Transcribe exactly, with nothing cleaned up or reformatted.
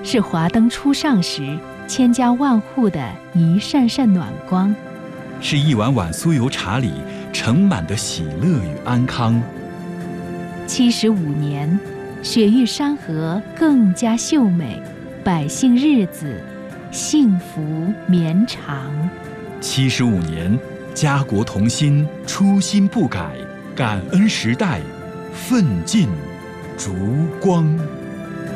是华灯初上时千家万户的一扇扇暖光， 是一碗碗酥油茶里盛满的喜乐与安康。 七十五年，雪域山河更加秀美，百姓日子幸福绵长。 七十五年，家国同心，初心不改，感恩时代，奋进烛光。